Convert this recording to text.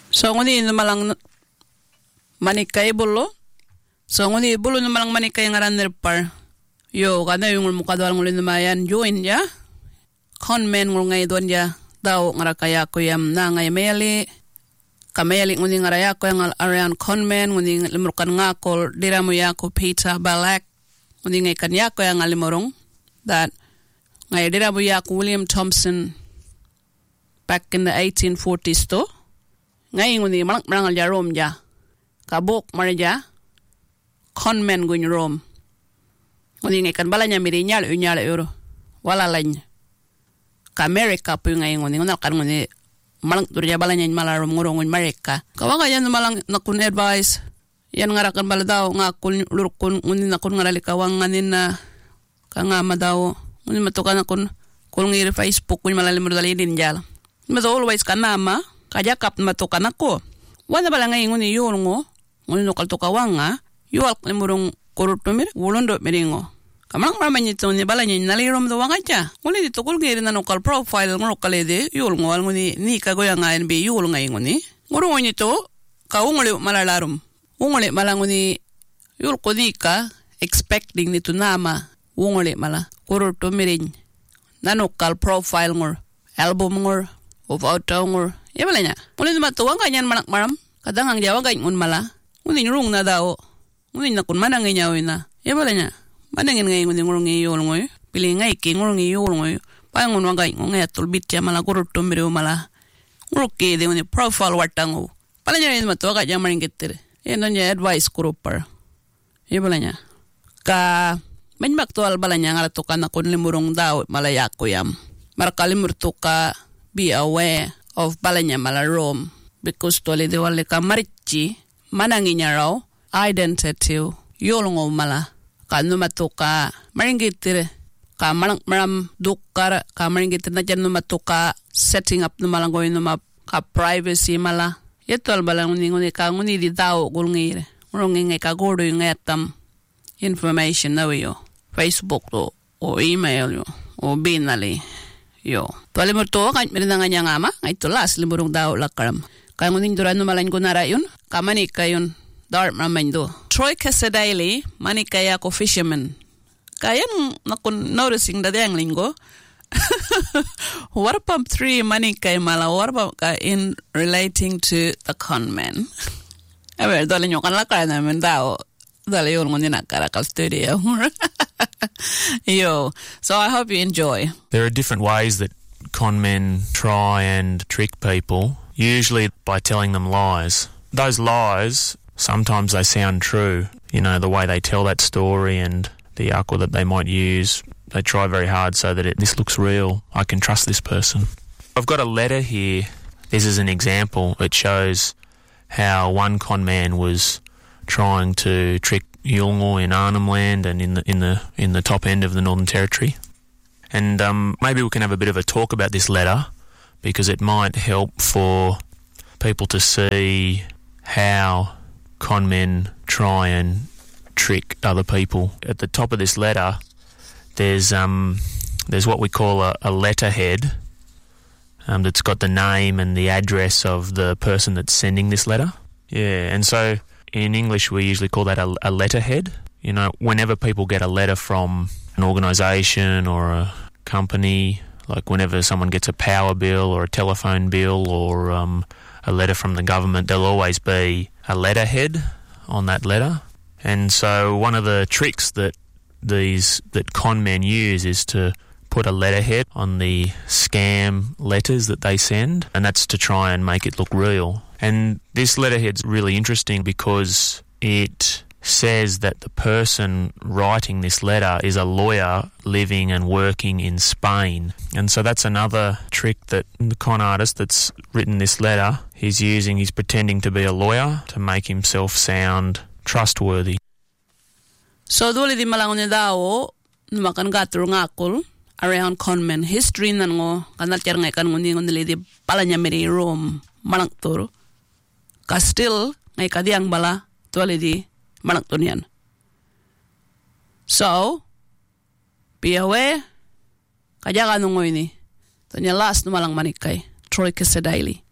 So nguni malang manikay bulo. So nguni bulo malang manikay ngaran nirpar. Yo kana yung mukadwal ngulin mayan join ya. Conmen ngul ngay don ya. Daw ngarakaya ko yam na ngay meli. Kameli nguni ngaraya ko yang around conmen nguni limurkan ngakol diramu ya ko Peter Balak. Nguni ngay kanya ko yang alimurong. That ngay diramu ya ko William Thompson back in the 1840s to. Ngay nguni malang ja Rome ja. Kabuk marja. Conmen gun Rome. Nguni ngay kan balanya mirinyal unyal euro. Wala lain. Ka America po ngay nguni ngunal kan nguni malang turja balanya malarom ngurong America. Kawaga yan malang nakun advice. Yan ngarakan bala daw ngakul lurkun nguni nakun ngarali kawanganin na kangama daw. Nguni matukan nakun kulngir Facebook nguni malalim mudalinin jala. But always kanama kajakap matukan ako. Wala bala ngay nguni yulngo nguni nukal tukawanga yual limurong kurutumir wulondo miringo. Kamalang maraming ito ni bala niya nalirom do wanga siya. Nguni dito kulngir na nukal profile ngurukal ede yulngo al nguni ni kagoya nga NB yul ngay nguni. Ngurungo nito kaunguli malalarom. Unguli mala nguni yul ko di ka expecting nito nama unguli mala kurutumirin nanukal profile ngur album ngur of auto ngur. Ya bala niya. Nguni matuwang kanyan manak maram. Kadang ang jawa ganyan ngun mala. Nguni nurung na daw. Nguni nakun manangin niya na. Ya bala niya. Manangin ngay nguni ngurung iyol ngoy. Pili ngay ki ngurung iyol ngoy. Pang ngun wangay ngay tulbit siya mala kurutumiri mala. Nguruk kede nguni profile wartango. Pala niya rin matuwa kanya maringkitir. Yan niya advice kurupar. Ya bala niya. Ka manbaktual bala niya ngaratukan akun limurong daw malayako yam. Marakalimurto ka be aware of balanya malarom because tole de wale ka marichi mananginya raw identity yolongo mala kanu matuka maringitir ka maram dukkar ka maringitir na janu matuka setting up no malangoy no ka privacy mala yetol balang nguni ka nguni di daw gulngire ngurong ka godo ngatam information na yo Facebook to o email yo o binali yo. Tuwali mo to, kahit meron nga niya nga ma, ngay tulas, limurong daw lakaram. Kaya ngunit duran numalan ko nara yun, kamanika yun, dark raman do. Troy Casadale, manikaya ko fisherman. Kaya nakon noticing da diyang linggo, warpam 3 manikay mala, warpam ka in relating to the conman. Aber, dali nyo kan lakaran namin daw, dali yun ngunit nakarakal studio. Yo, so I hope you enjoy. There are different ways that con men try and trick people, usually by telling them lies. Those lies, sometimes they sound true. You know, the way they tell that story and the aqua that they might use, they try very hard so that this looks real. I can trust this person. I've got a letter here. This is an example. It shows how one con man was trying to trick Yolngu in Arnhem Land and in the top end of the Northern Territory. And maybe we can have a bit of a talk about this letter because it might help for people to see how con men try and trick other people. At the top of this letter, there's what we call a letterhead that's got the name and the address of the person that's sending this letter. Yeah, and so in English, we usually call that a letterhead. You know, whenever people get a letter from an organisation or a company, like whenever someone gets a power bill or a telephone bill or a letter from the government, there'll always be a letterhead on that letter. And so one of the tricks that con men use is to put a letterhead on the scam letters that they send, and that's to try and make it look real. And this letterhead's really interesting because it says that the person writing this letter is a lawyer living and working in Spain. And so that's another trick that the con artist that's written this letter is using. He's pretending to be a lawyer to make himself sound trustworthy. So duli di malangon ni daw numakan gatur ngakul around conmen history nan ngo kanal tiar ngai kan ngundi ngunili di palanya meri Rome malang turu. Kastil ngay kadiang bala tuwali di manak tunian. So, be aware, kajaga nungoy ni. Tanya last numalang manikay, Troy Casadale.